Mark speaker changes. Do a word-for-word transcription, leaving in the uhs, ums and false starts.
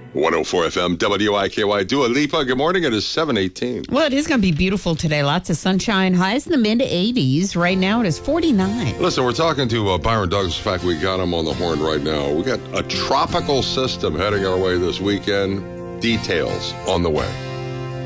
Speaker 1: one oh four F M, W I K Y. Dua Lipa, good morning. It is seven eighteen.
Speaker 2: Well, it is going to be beautiful today. Lots of sunshine. Highs in the mid eighties. Right now, it is forty-nine.
Speaker 1: Listen, we're talking to uh, Byron Douglas. In fact, we got him on the horn right now. We got a tropical system heading our way this weekend. Details on the way.